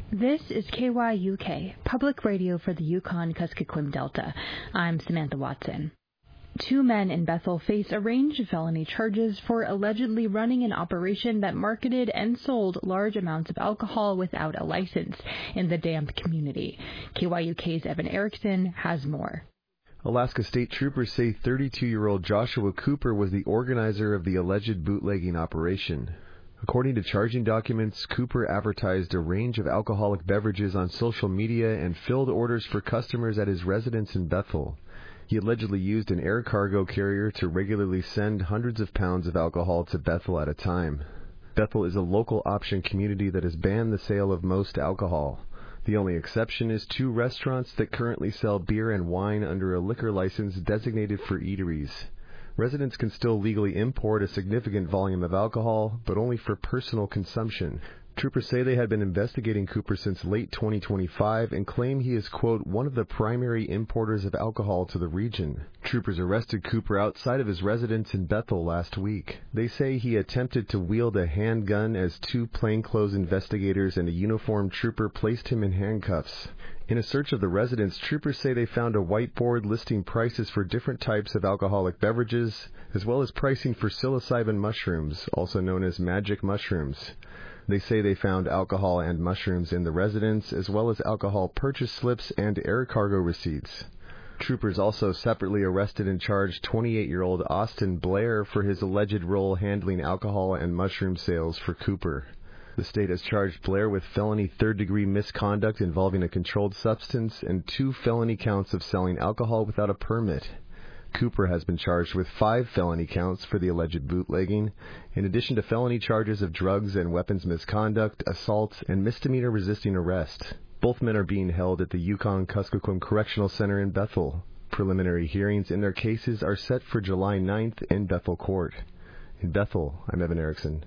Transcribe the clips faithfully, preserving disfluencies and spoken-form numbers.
This is K Y U K, public radio for the Yukon-Kuskokwim Delta. I'm Samantha Watson. Two men in Bethel face a range of felony charges for allegedly running an operation that marketed and sold large amounts of alcohol without a license in the Damp community. K Y U K's Evan Erickson has more. Alaska State Troopers say thirty-two-year-old Joshua Cooper was the organizer of the alleged bootlegging operation. According to charging documents, Cooper advertised a range of alcoholic beverages on social media and filled orders for customers at his residence in Bethel. He allegedly used an air cargo carrier to regularly send hundreds of pounds of alcohol to Bethel at a time. Bethel is a local option community that has banned the sale of most alcohol. The only exception is two restaurants that currently sell beer and wine under a liquor license designated for eateries. Residents can still legally import a significant volume of alcohol, but only for personal consumption. Troopers say they had been investigating Cooper since late twenty twenty-five and claim he is, quote, one of the primary importers of alcohol to the region. Troopers arrested Cooper outside of his residence in Bethel last week. They say he attempted to wield a handgun as two plainclothes investigators and a uniformed trooper placed him in handcuffs. In a search of the residence, troopers say they found a whiteboard listing prices for different types of alcoholic beverages, as well as pricing for psilocybin mushrooms, also known as magic mushrooms. They say they found alcohol and mushrooms in the residence, as well as alcohol purchase slips and air cargo receipts. Troopers also separately arrested and charged twenty-eight-year-old Austin Blair for his alleged role handling alcohol and mushroom sales for Cooper. The state has charged Blair with felony third-degree misconduct involving a controlled substance and two felony counts of selling alcohol without a permit. Cooper has been charged with five felony counts for the alleged bootlegging, in addition to felony charges of drugs and weapons misconduct, assault, and misdemeanor resisting arrest. Both men are being held at the Yukon-Kuskokwim Correctional Center in Bethel. Preliminary hearings in their cases are set for July ninth in Bethel Court. In Bethel, I'm Evan Erickson.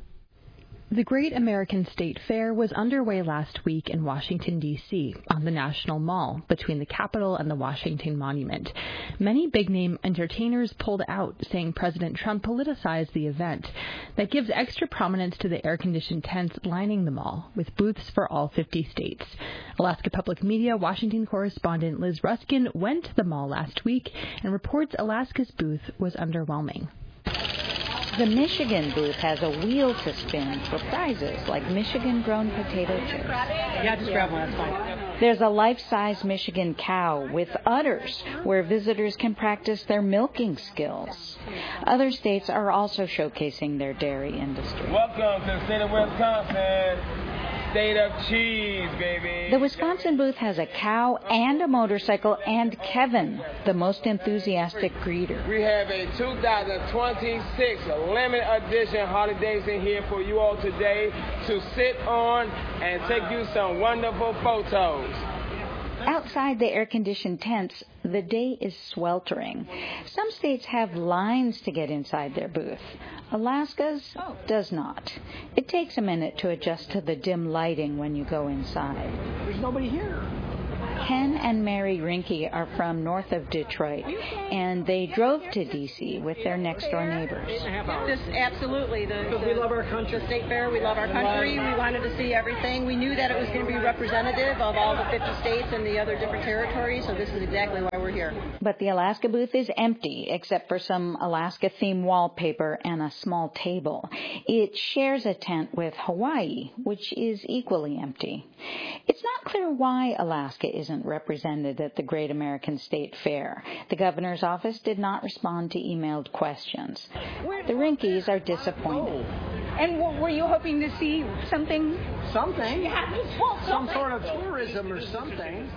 The Great American State Fair was underway last week in Washington, D C, on the National Mall, between the Capitol and the Washington Monument. Many big-name entertainers pulled out, saying President Trump politicized the event. That gives extra prominence to the air-conditioned tents lining the mall, with booths for all fifty states. Alaska Public Media Washington correspondent Liz Ruskin went to the mall last week and reports Alaska's booth was underwhelming. The Michigan booth has a wheel to spin for prizes like Michigan-grown potato chips. Yeah, just grab one, that's fine. There's a life-size Michigan cow with udders where visitors can practice their milking skills. Other states are also showcasing their dairy industry. Welcome to the state of Wisconsin. State of cheese, baby. The Wisconsin booth has a cow and a motorcycle and Kevin, the most enthusiastic greeter. We have a two thousand twenty-six limited edition Harley Davidson here for you all today to sit on and take you some wonderful photos. Outside the air-conditioned tents, the day is sweltering. Some states have lines to get inside their booth. Alaska's does not. It takes a minute to adjust to the dim lighting when you go inside. There's nobody here. Ken and Mary Rinke are from north of Detroit, and they drove to D C with their next-door neighbors. Just absolutely. The, the, we love our country. The state fair, we love our country. We wanted to see everything. We knew that it was going to be representative of all the fifty states and the other different territories, so this is exactly why we're here. But the Alaska booth is empty, except for some Alaska-themed wallpaper and a small table. It shares a tent with Hawaii, which is equally empty. It's not clear why Alaska isn't represented at the Great American State Fair. The governor's office did not respond to emailed questions. The Rinkes are disappointed. And w- were you hoping to see something? Something. Yeah, well, Some sort of tourism or something.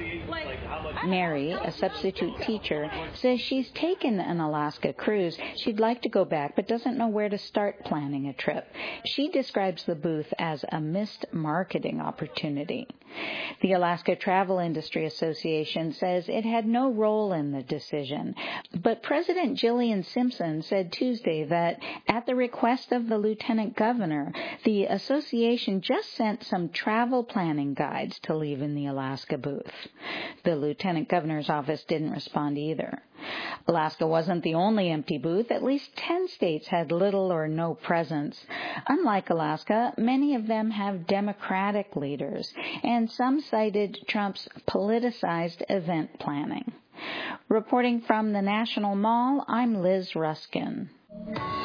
Mary, a substitute teacher, says she's taken an Alaska cruise. She'd like to go back, but doesn't know where to start planning a trip. She describes the booth as a missed marketing opportunity. The Alaska Travel Industry Association says it had no role in the decision, but President Jillian Simpson said Tuesday that at the request of the Lieutenant Governor, governor, the association just sent some travel planning guides to leave in the Alaska booth. The lieutenant governor's office didn't respond either. Alaska wasn't the only empty booth. At least ten states had little or no presence. Unlike Alaska, many of them have Democratic leaders, and some cited Trump's politicized event planning. Reporting from the National Mall, I'm Liz Ruskin.